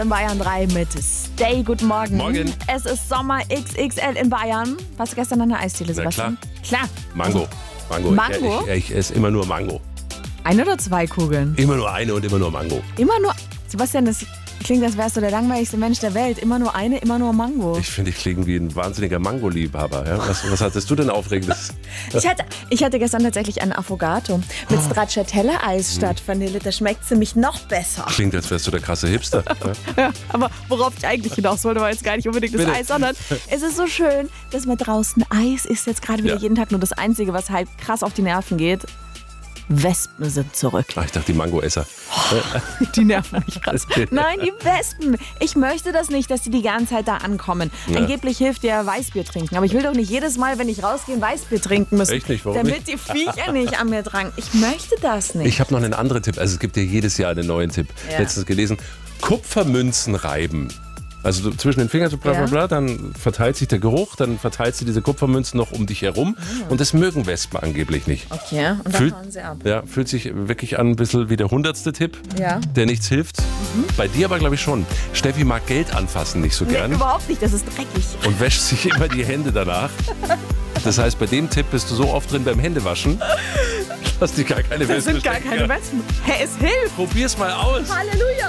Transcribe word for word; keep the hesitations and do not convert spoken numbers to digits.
In Bayern drei mit Stay. Guten Morgen. Morgen. Es ist Sommer X X L in Bayern. Warst du gestern an der Eisdiele, Sebastian? Klar. Klar. Mango. Mango. Mango? Ich, ich, ich esse immer nur Mango. Ein oder zwei Kugeln? Immer nur eine und immer nur Mango. Immer nur. Sebastian, das klingt, als wärst du der langweiligste Mensch der Welt. Immer nur eine, immer nur Mango. Ich finde, ich klinge wie ein wahnsinniger Mango-Liebhaber. Ja? Was, was hattest du denn Aufregendes? Ich hatte, ich hatte gestern tatsächlich einen Affogato mit Stracciatella-Eis statt Vanille. Da schmeckt sie mich noch besser. Klingt, als wärst du der krasse Hipster. Ja? Ja, aber worauf ich eigentlich hinaus wollte, war jetzt gar nicht unbedingt das Bitte. Eis, sondern es ist so schön, dass man draußen Eis isst. Jetzt gerade wieder Ja. jeden Tag. Nur das Einzige, was halt krass auf die Nerven geht, Wespen sind zurück. Ach, ich dachte, die Mango-Esser. Die nerven mich krass. Nein, die Wespen. Ich möchte das nicht, dass die die ganze Zeit da ankommen. Ja. Angeblich hilft ja Weißbier trinken. Aber ich will doch nicht jedes Mal, wenn ich rausgehe, ein Weißbier trinken müssen. Echt nicht? Warum damit die Viecher nicht an mir drangen. Ich möchte das nicht. Ich habe noch einen anderen Tipp. Also es gibt ja jedes Jahr einen neuen Tipp. Ja. Letztens gelesen. Kupfermünzen reiben. Also so zwischen den Fingern so bla bla Ja. bla, dann verteilt sich der Geruch, dann verteilt sie diese Kupfermünzen noch um dich herum. Und das mögen Wespen angeblich nicht. Okay, und dann Fühlt, hauen sie ab. ja, fühlt sich wirklich an ein bisschen wie der hundertste Tipp, Ja. der nichts hilft. Bei dir aber glaube ich schon. Steffi mag Geld anfassen nicht so Nee, gern überhaupt nicht, das ist dreckig. und wäscht sich immer die Hände danach. Das heißt, bei dem Tipp bist du so oft drin beim Händewaschen, dass die gar keine Das Wespen sind gar stecken. keine Wespen. Hey, es hilft. Probier's mal aus. Halleluja.